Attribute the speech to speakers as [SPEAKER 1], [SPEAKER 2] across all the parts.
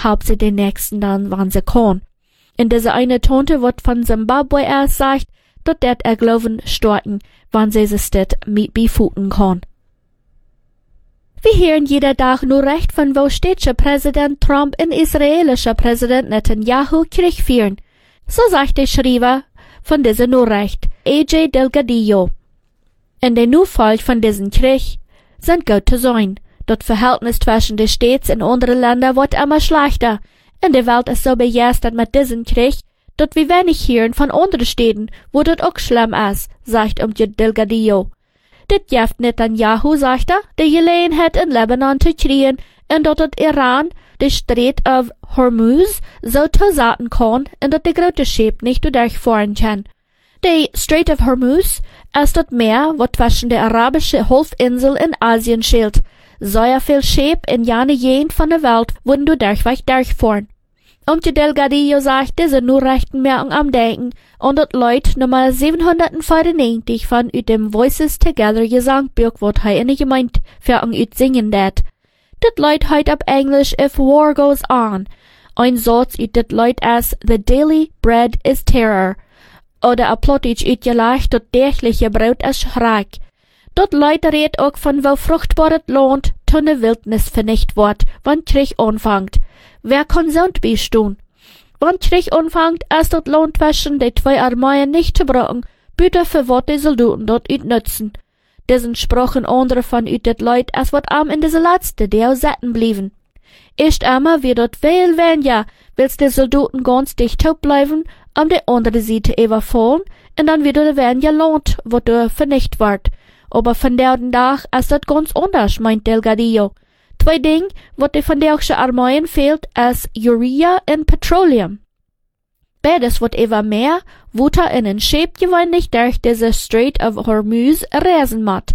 [SPEAKER 1] halb sie den nächsten dann, wann sie kann. Und diese eine Tante wird von Zimbabwe aus sagt, dort er glauben starten, wann sie sich das mit befuten kann. Wir hören jeder Tag nur recht von wo städtischer Präsident Trump und israelischer Präsident Netanyahu Krieg führen. So sagt der Schreiber von dieser Nachricht, A.J. Delgadillo. In der Nufall von diesem Krieg sind gut zu sein. Das Verhältnis zwischen den Städten und anderen Ländern wird immer schlechter. In der Welt ist so begeistert mit diesem Krieg, dass wir wenig hören von anderen Städten, wo das auch schlimm ist, sagt Delgadillo. Das gibt Netanyahu, sagt die Gelegenheit in Lebanon zu kriegen, und dass das Iran die Strait of Hormuz so zusagen kann, und dass die große Schip nicht durchfahren kann. Die Strait of Hormuz ist das Meer, was zwischen der arabischen Halbinsel und Asien schilt. Sehr viel Schip in jene Gegend von der Welt würden durchfahren. Delgadillo sagt, diese Nachrichten merken am Denken, und das Leute Nummer 794 von dem Voices Together Gesangbuch, wird hier in der Gemeinde für singen dat. Das Leute heute auf Englisch If War Goes On. Ein Satz das Leute as The Daily Bread is Terror. Oder a Plottage vielleicht das tägliche Brot ist Schreck. Das Leute redet auch von wo fruchtbares Land von der Wildnis vernichtet wird, wann Krieg anfängt. Wer kann sonst bestehen? Wann Krieg anfängt, ist das Land zwischen die zwei Armeien nicht zu brauchen, bitte für was die Soldaten dort nützen. Diesen sprachen andere von das Leute, es wird am in diese letzte, die auch setten blieben. Erst einmal wird dort viel weniger, willst die Soldaten ganz dicht taub bleiben, die andere Seite überfallen, und dann wird der weniger Land, wo du vernichtet wird. Aber von der Tag ist das ganz anders, meint Delgadillo. Zwei Dinge, was die von der Armeien fehlt, ist Urea und Petroleum. Beides wird immer mehr, Wutter in den Schip gewöhnlich durch diese Strait of Hormuz reisen macht.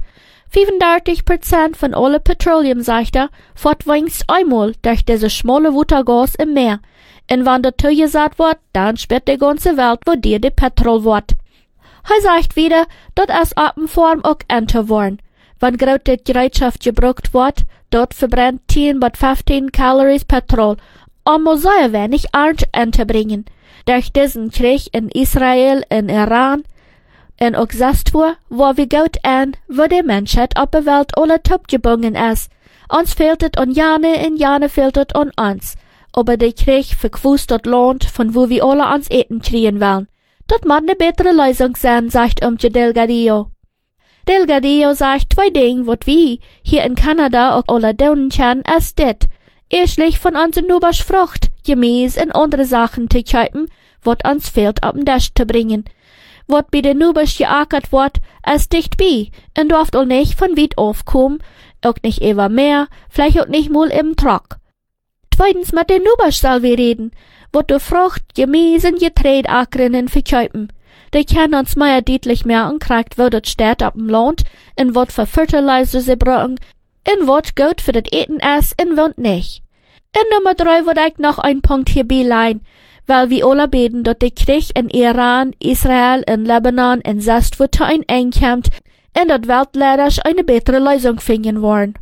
[SPEAKER 1] 35% von alle Petroleum, sagt fährt wenigstens einmal durch diese schmale Wuttergas im Meer. Und wenn das zugesagt wird, dann sperrt die ganze Welt, wo dir die Petrol wird. Er sagt wieder, dass es ab und Form auch enter worden. Wenn gerade die Gerätschaft gebraucht wird, dort verbrennt 10 bis 15 Calories Petrol, muss sehr wenig Ernst enterbringen. Durch diesen Krieg in Israel, in Iran, und auch sonst wo wir gut an, wo die Menschheit auf der Welt alle top gebunden ist. Uns fehlt es an Jane fehlt es an uns. Aber der Krieg verkwust das Land, von wo wir alle uns Eten kriegen wollen. Das muss eine bessere Lösung sein, sagt Delgadillo. Delgadillo sagt zwei Dinge, was wir hier in Kanada auch alle tun können, ist dit. Erstlich von unseren Nubers Frucht, Gemüse und andere Sachen zu kaufen, was uns fehlt, auf den Tisch zu bringen. Was bei den Nubers geackert wird, ist dicht bei, und darf auch nicht von weit aufkommen, auch nicht über mehr, vielleicht auch nicht mal im Trock. Zweitens mit den Nubers soll wir reden, wo du Frucht, Gemüse und Getreide ackern und verkaufen. Die können uns mehr deutlich mehr ankriegt, wo das steht auf dem Land, und was für Fertilizer sie brauchen, und was gut für das Eten ist, und was nicht. In Nummer 3 würde ich noch ein Punkt hierbei leihen, weil wir alle beten, dass der Krieg in Iran, Israel, in Lebanon und sonst wo zu ein Ende kommt, und dass Weltleiter eine bessere Lösung finden wollen.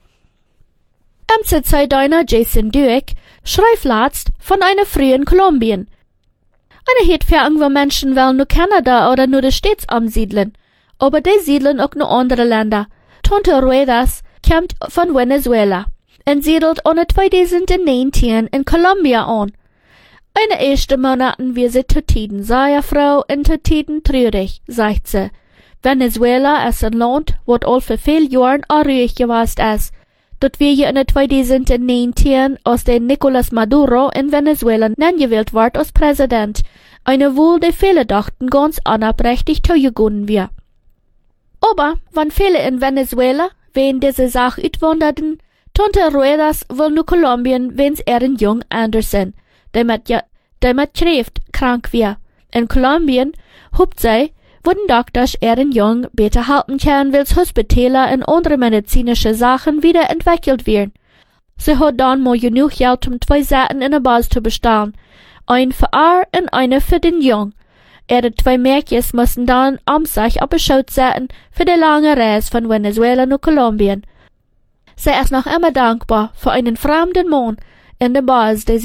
[SPEAKER 1] MC-Deiner Jason Duick schreibt letzt von einer frühen Kolumbien. Eine hat für irgendwo Menschen wollen nur Kanada oder nur die Staaten ansiedeln, aber die siedeln auch nur andere Länder. Tante Ruedas kommt von Venezuela und siedelt ohne 2019 in Kolumbien an. Eine erste Monaten wir sie zu Tiden sehr froh und zu Tiden traurig, sagt sie. Venezuela ist ein Land, wo all für viele Jahren ruhig gewesen ist. Dort wir hier in 2019 aus den Nicolás Maduro in Venezuela gewählt wird als Präsident. Eine Wahl, die viele dachten ganz unabsichtlich zugegangen wird. Aber, wenn viele in Venezuela wegen dieser Sache utwanderten, Tante Ruedas will nur Kolumbien, wenn ihren Jung Anderson, der mit Schrift krank wird. In Kolumbien, hofft sie, wurden Doktors ihren Jung besser halten können, wills Hospitaler und andere medizinische Sachen wieder entwickelt werden. Sie hat dann mal genug Geld, um 2 Seiten in der Base zu bestellen. Ein für und eine für den Jung. Ihre 2 Mädchen mussten dann sich auf Bescheid setzen für die lange Reise von Venezuela nach Kolumbien. Sie ist noch immer dankbar für einen fremden Mann in der Base, der